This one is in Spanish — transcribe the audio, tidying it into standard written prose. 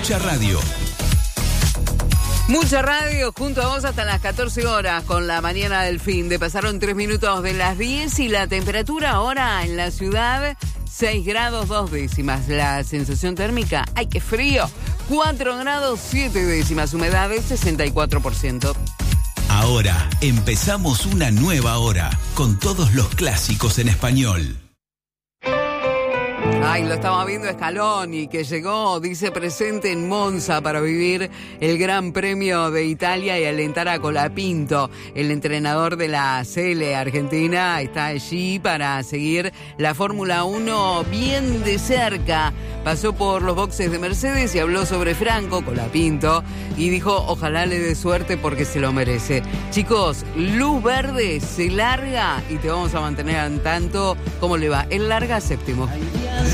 Mucha Radio. Mucha radio, junto a vos hasta las 14 horas con la mañana del fin de. Pasaron 3 minutos de las 10 y la temperatura ahora en la ciudad, 6 grados 2 décimas. La sensación térmica, ¡ay qué frío! 4 grados 7 décimas, humedad del 64%. Ahora empezamos una nueva hora con todos los clásicos en español. Ay, lo estaba viendo Scaloni, que llegó, dice, presente en Monza para vivir el Gran Premio de Italia y alentar a Colapinto. El entrenador de la Sele Argentina está allí para seguir la Fórmula 1 bien de cerca. Pasó por los boxes de Mercedes y habló sobre Franco Colapinto y dijo, ojalá le dé suerte porque se lo merece. Chicos, luz verde, se larga y te vamos a mantener al tanto. ¿Cómo le va? Él larga séptimo.